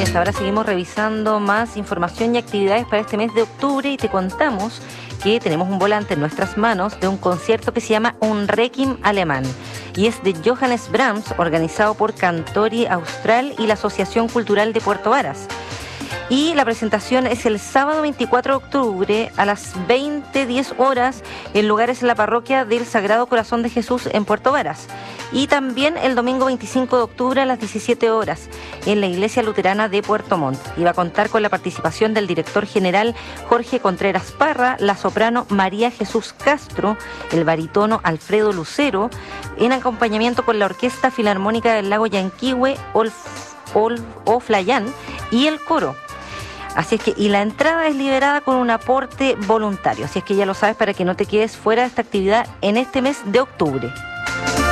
esta hora seguimos revisando más información y actividades para este mes de octubre y te contamos que tenemos un volante en nuestras manos de un concierto que se llama Un Requiem Alemán y es de Johannes Brahms, organizado por Cantori Austral y la Asociación Cultural de Puerto Varas. Y la presentación es el sábado 24 de octubre a las 20:10 horas en lugares en la parroquia del Sagrado Corazón de Jesús en Puerto Varas. Y también el domingo 25 de octubre a las 17 horas en la Iglesia Luterana de Puerto Montt. Y va a contar con la participación del director general Jorge Contreras Parra, la soprano María Jesús Castro, el barítono Alfredo Lucero, en acompañamiento con la Orquesta Filarmónica del Lago Yanquihue, Oflayán y el coro. Así es que, y la entrada es liberada con un aporte voluntario. Así es que ya lo sabes para que no te quedes fuera de esta actividad en este mes de octubre.